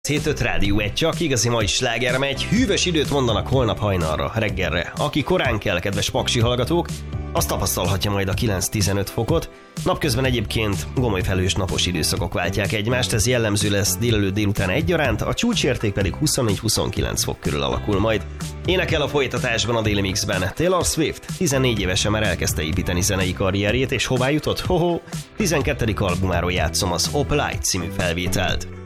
7-5 Rádió 1, csak igazi mai sláger, megy. Hűvös időt mondanak holnap hajnalra, reggelre. Aki korán kell, kedves paksi hallgatók, azt tapasztalhatja majd a 9-15 fokot. Napközben egyébként gomoly felhős napos időszakok váltják egymást, ez jellemző lesz délután egyaránt, a csúcsérték pedig 24-29 fok körül alakul majd. Énekel a folytatásban a Daily Mixben Taylor Swift, 14 évesen már elkezdte építeni zenei karrierjét, és hová jutott? 12. albumáról játszom az Opalite című felvételt.